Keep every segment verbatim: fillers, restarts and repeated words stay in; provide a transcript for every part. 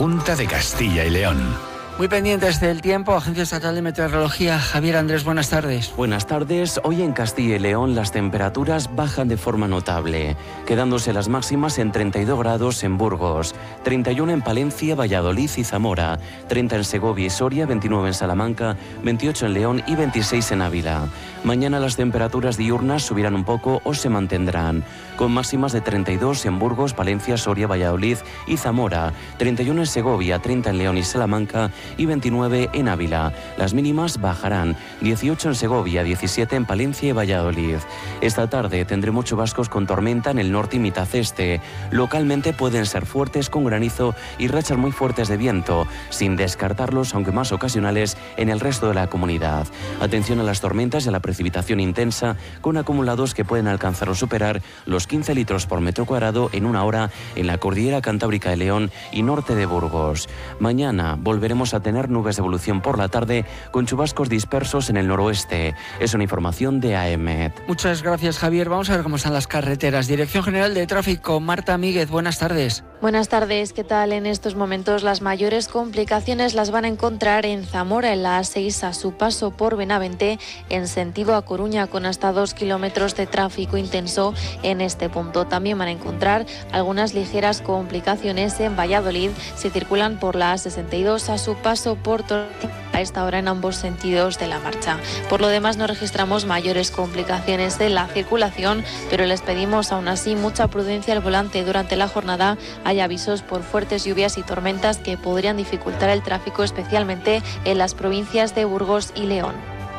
Junta de Castilla y León. Muy pendientes del tiempo, Agencia Estatal de Meteorología. Javier Andrés, buenas tardes. Buenas tardes. Hoy en Castilla y León las temperaturas bajan de forma notable, quedándose las máximas en treinta y dos grados en Burgos, treinta y uno en Palencia, Valladolid y Zamora, treinta en Segovia y Soria, veintinueve en Salamanca, veintiocho en León y veintiséis en Ávila. Mañana las temperaturas diurnas subirán un poco o se mantendrán, con máximas de treinta y dos en Burgos, Palencia, Soria, Valladolid y Zamora, treinta y uno en Segovia, treinta en León y Salamanca y veintinueve en Ávila. Las mínimas bajarán, dieciocho en Segovia, diecisiete en Palencia y Valladolid. Esta tarde tendremos chubascos con tormenta en el norte y mitad este. Localmente pueden ser fuertes con granizo y rachas muy fuertes de viento, sin descartarlos, aunque más ocasionales, en el resto de la comunidad. Atención a las tormentas y a la precipitación intensa, con acumulados que pueden alcanzar o superar los quince litros por metro cuadrado en una hora en la cordillera Cantábrica de León y norte de Burgos. Mañana volveremos a tener nubes de evolución por la tarde, con chubascos dispersos en el noroeste. Es una información de A E M E T. Muchas gracias, Javier. Vamos a ver cómo están las carreteras. Dirección General de Tráfico, Marta Míguez, buenas tardes. Buenas tardes, ¿qué tal? En estos momentos las mayores complicaciones las van a encontrar en Zamora, en la A seis, a su paso por Benavente, en sentido a Coruña, con hasta dos kilómetros de tráfico intenso en este punto. También van a encontrar algunas ligeras complicaciones en Valladolid, si circulan por la A sesenta y dos a su paso por Torrejón, a esta hora en ambos sentidos de la marcha. Por lo demás, no registramos mayores complicaciones en la circulación, pero les pedimos aún así mucha prudencia al volante durante la jornada. Hay avisos por fuertes lluvias y tormentas que podrían dificultar el tráfico, especialmente en las provincias de Burgos y León.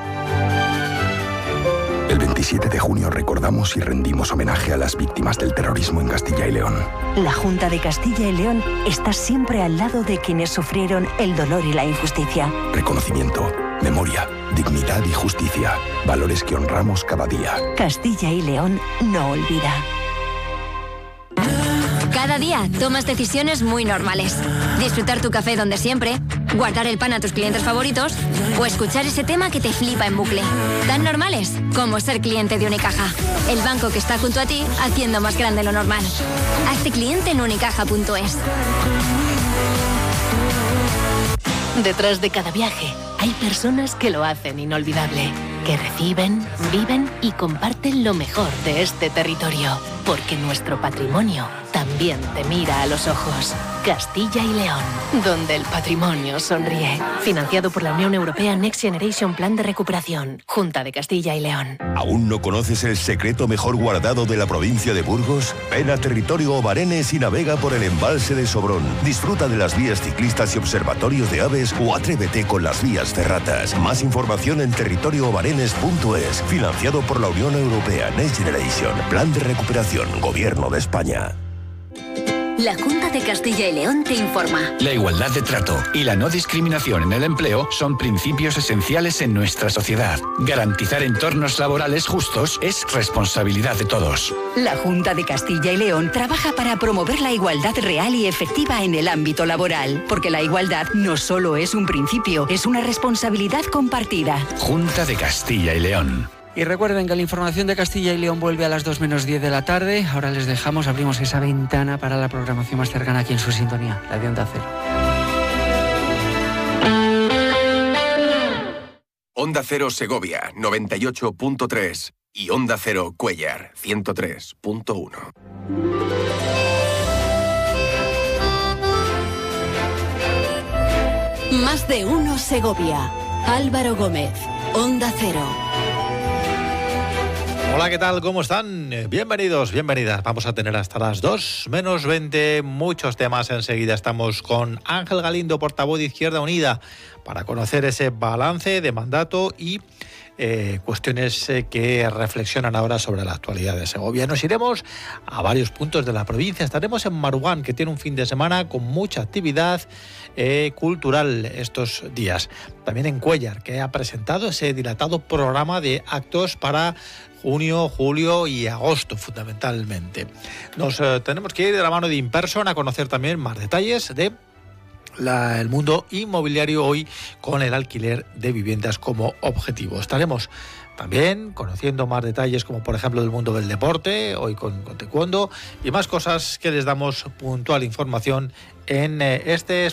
El veintisiete de junio recordamos y rendimos homenaje a las víctimas del terrorismo en Castilla y León. La Junta de Castilla y León está siempre al lado de quienes sufrieron el dolor y la injusticia. Reconocimiento, memoria, dignidad y justicia. Valores que honramos cada día. Castilla y León no olvida. Cada día tomas decisiones muy normales. Disfrutar tu café donde siempre, guardar el pan a tus clientes favoritos o escuchar ese tema que te flipa en bucle. Tan normales como ser cliente de Unicaja, el banco que está junto a ti haciendo más grande lo normal. Hazte cliente en unicaja punto es. Detrás de cada viaje hay personas que lo hacen inolvidable, que reciben, viven y comparten lo mejor de este territorio, porque nuestro patrimonio también te mira a los ojos. Castilla y León, donde el patrimonio sonríe. Financiado por la Unión Europea Next Generation Plan de Recuperación. Junta de Castilla y León. ¿Aún no conoces el secreto mejor guardado de la provincia de Burgos? Ven a Territorio Obarenes y navega por el embalse de Sobrón. Disfruta de las vías ciclistas y observatorios de aves o atrévete con las vías ferratas. Más información en territorio obarenes punto es. Financiado por la Unión Europea Next Generation Plan de Recuperación. Gobierno de España. La Junta de Castilla y León te informa. La igualdad de trato y la no discriminación en el empleo son principios esenciales en nuestra sociedad. Garantizar entornos laborales justos es responsabilidad de todos. La Junta de Castilla y León trabaja para promover la igualdad real y efectiva en el ámbito laboral, porque la igualdad no solo es un principio, es una responsabilidad compartida. Junta de Castilla y León. Y recuerden que la información de Castilla y León vuelve a las dos menos diez de la tarde. Ahora les dejamos, abrimos esa ventana para la programación más cercana aquí en su sintonía, la de Onda Cero. Onda Cero Segovia, noventa y ocho punto tres y Onda Cero Cuéllar, ciento tres punto uno. Más de uno Segovia. Álvaro Gómez, Onda Cero. Hola, ¿qué tal? ¿Cómo están? Bienvenidos, bienvenidas. Vamos a tener hasta las dos menos veinte muchos temas. Enseguida estamos con Ángel Galindo, portavoz de Izquierda Unida, para conocer ese balance de mandato y eh, cuestiones eh, que reflexionan ahora sobre la actualidad de Segovia. Nos iremos a varios puntos de la provincia. Estaremos en Maruán, que tiene un fin de semana con mucha actividad eh, cultural estos días. También en Cuéllar, que ha presentado ese dilatado programa de actos para junio, julio y agosto, fundamentalmente. Nos eh, tenemos que ir de la mano de Inperson a conocer también más detalles de la, el mundo inmobiliario hoy, con el alquiler de viviendas como objetivo. Estaremos también conociendo más detalles, como por ejemplo del mundo del deporte, hoy con, con taekwondo, y más cosas que les damos puntual información en eh, este